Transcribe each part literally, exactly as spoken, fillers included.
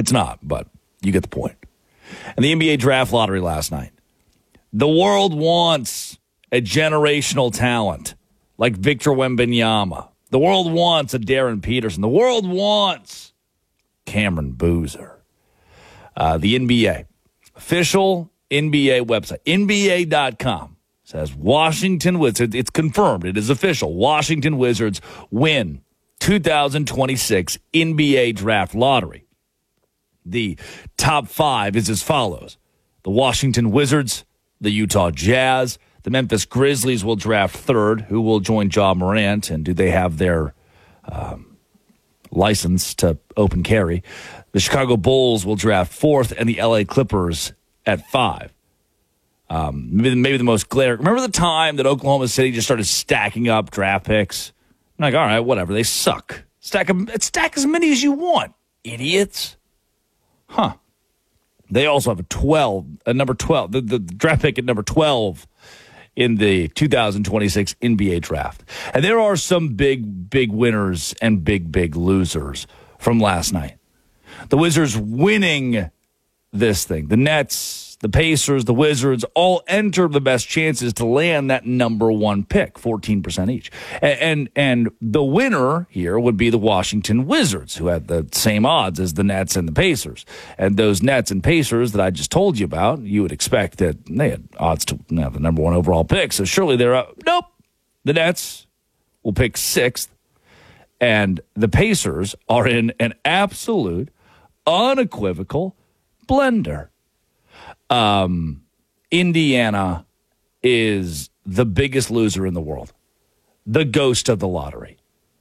It's not, but you get the point. And the N B A draft lottery last night. The world wants a generational talent like Victor Wembanyama. The world wants a Darren Peterson. The world wants Cameron Boozer. Uh, the N B A, official N B A website, N B A dot com, says Washington Wizards, it's confirmed, it is official, Washington Wizards win two thousand twenty-six N B A draft lottery. The top five is as follows. The Washington Wizards, the Utah Jazz, the Memphis Grizzlies will draft third, who will join Ja Morant, and do they have their um, license to open carry? The Chicago Bulls will draft fourth, and the L A Clippers at five. Um, maybe, maybe the most glaring. Remember the time that Oklahoma City just started stacking up draft picks? I'm like, all right, whatever. They suck. Stack them, stack as many as you want, idiots. Huh. They also have a twelve, a number twelve, the, the draft pick at number twelve in the two thousand twenty-six N B A draft. And there are some big, big winners and big, big losers from last night. The Wizards winning this thing. The Nets, the Pacers, the Wizards all enter the best chances to land that number one pick, fourteen percent each. And, and and the winner here would be the Washington Wizards, who had the same odds as the Nets and the Pacers. And those Nets and Pacers that I just told you about, you would expect that they had odds to have the number one overall pick. So surely they're up. Nope. The Nets will pick sixth. And the Pacers are in an absolute, unequivocal blender. Um, Indiana is the biggest loser in the world, the ghost of the lottery.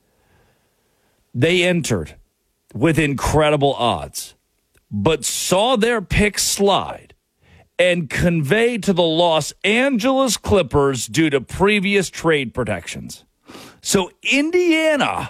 They entered with incredible odds, but saw their pick slide and convey to the Los Angeles Clippers due to previous trade protections. So Indiana